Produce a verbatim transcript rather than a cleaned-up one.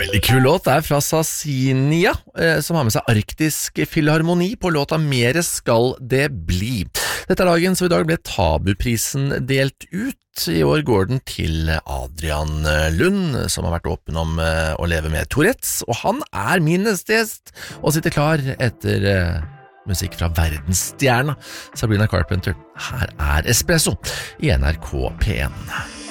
Veldig kul låt, det er fra Sasinia, eh, som har med seg Arktisk Filharmoni på låta Mere skal det bli. Dette er dagen, så i dag ble Tabuprisen delt ut. I år går den til Adrian Lund, som har vært åpen om eh, å leve med Tourettes, og han er min neste gjest, og sitter klar etter eh, musikk fra verdensstjerna Sabrina Carpenter. Her er Espresso i N R K P en.